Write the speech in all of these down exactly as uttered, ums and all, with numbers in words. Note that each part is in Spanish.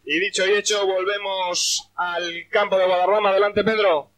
Y dicho y hecho, volvemos al campo de Guadarrama. Adelante, Pedro.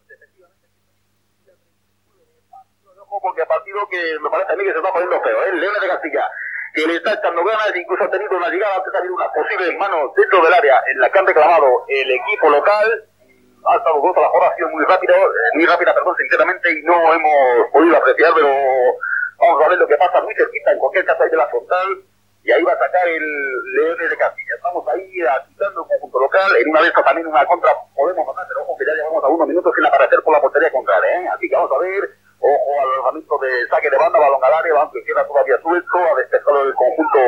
Porque partido que me parece a mí que se está poniendo feo, ¿eh? Leones de Castilla, que le está echando ganas, incluso ha tenido una llegada antes de salir unas posibles manos dentro del área en la que han reclamado el equipo local. Ha estado con la jugada, ha sido muy rápido, muy rápida, perdón, sinceramente, y no hemos podido apreciar, pero vamos a ver lo que pasa muy cerquita, en cualquier caso ahí de la frontal, y ahí va a sacar el Leones de Castilla. Estamos ahí agitando el conjunto local, en una de estas también una contra podemos matar, pero ojo que ya llevamos a unos minutos sin aparecer por la portería contraria, ¿eh? Así que vamos a ver. Ojo al lanzamiento de saque de banda, balón al área, balón que queda todavía suelto, a despejarlo del conjunto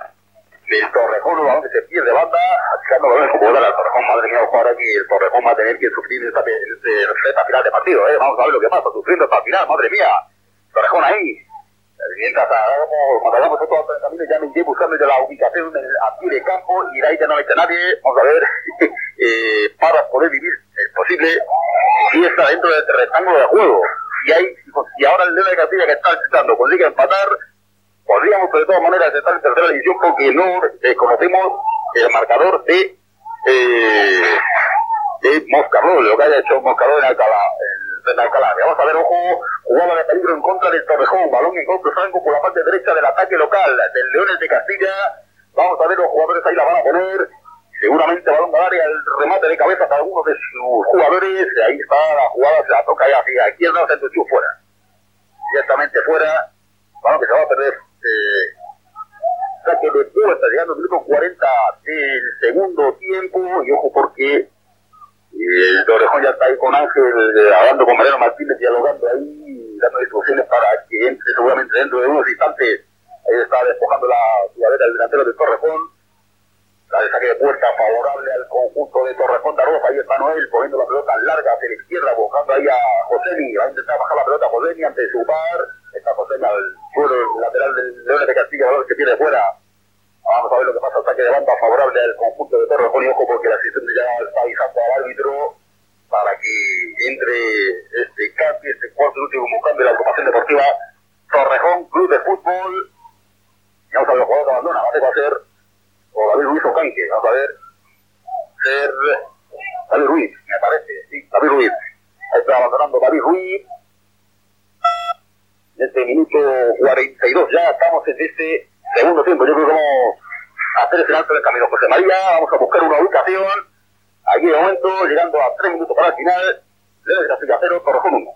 del Torrejón, balón que se pierde banda, achicando balón como da al Torrejón. Madre mía, ojo ahora que el Torrejón va a tener que sufrir esta, esta, esta final de partido, ¿eh? Vamos a ver lo que pasa, sufriendo esta final, madre mía. Torrejón ahí. Mientras hagamos estos también ya me iré buscando ya la ubicación aquí de campo y de ahí ya no hay nadie. Vamos a ver, eh, para poder vivir, es posible, si está dentro del rectángulo de juego. Y, hay, y ahora el León de Castilla que está necesitando consigue empatar, podríamos pero de todas maneras estar en tercera división porque no desconocemos el marcador de eh, de Moscarrol, lo que haya hecho Moscarrol en Alcalá, en Alcalá. Vamos a ver, ojo, jugada de peligro en contra del Torrejón, balón en contra franco por la parte derecha del ataque local del Leones de Castilla. Vamos a ver, los jugadores ahí la van a poner. Seguramente balón al área, el remate de cabeza para algunos de sus jugadores. Ahí está la jugada, se la toca ya hacia izquierda, centro y fuera. Directamente fuera. Balón que se va a perder. Eh, saque de puerta, llegando al minuto cuarenta del segundo tiempo. Y ojo porque el Torrejón ya está ahí con Ángel, eh, hablando con Mariano Martínez, dialogando ahí, dando instrucciones para que entre seguramente dentro de unos instantes. Ahí está despojando la jugadera del delantero del Torrejón. La de saque de puerta favorable al conjunto de Torrejón de Arroz. Ahí está Noel poniendo la pelota larga hacia la izquierda, buscando ahí a Josemi. Va a intentar bajar la pelota a Josemi ante su par. Está Josemi al suelo, el lateral del Leones de Castilla, valor que tiene fuera. Vamos a ver lo que pasa. Saque de banda favorable al conjunto de Torrejón. Y ojo porque la asistente ya está avisando al árbitro para que entre este cambio, este cuarto último cambio de la agrupación deportiva Torrejón Club de Fútbol. Ya vamos a ver, los jugadores abandona. Va a ser o David Ruiz o Canque, vamos a ver, ser David Ruiz, me parece, sí, David Ruiz, ahí está abandonando David Ruiz, en este minuto cuarenta y dos, ya estamos en este segundo tiempo. Yo creo que vamos a hacer el final del camino José María, vamos a buscar una ubicación, aquí de momento, llegando a tres minutos para el final, Leones de Castilla cero, Torrejón uno.